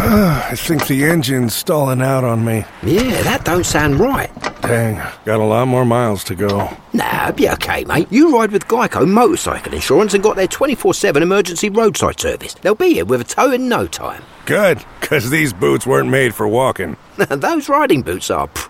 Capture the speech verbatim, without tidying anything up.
I think the engine's stalling out on me. Yeah, that don't sound right. Dang, got a lot more miles to go. Nah, be okay, mate. You ride with Geico Motorcycle Insurance and got their twenty-four seven emergency roadside service. They'll be here with a tow in no time. Good, because these boots weren't made for walking. Those riding boots are. Pff,